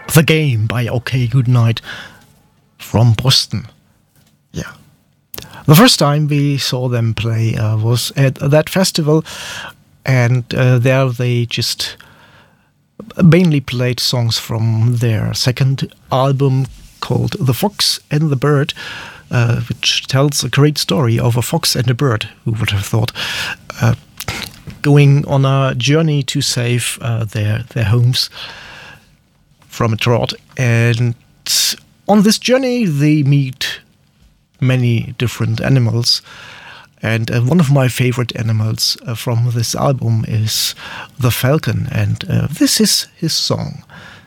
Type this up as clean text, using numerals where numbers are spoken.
The Game by OK Goodnight from Boston. Yeah. The first time we saw them play was at that festival, and there they just mainly played songs from their second album called The Fox and the Bird, which tells a great story of a fox and a bird. Who would have thought? Going on a journey to save their homes from a drought. And on this journey, they meet many different animals. And one of my favorite animals from this album is the falcon. And this is his song.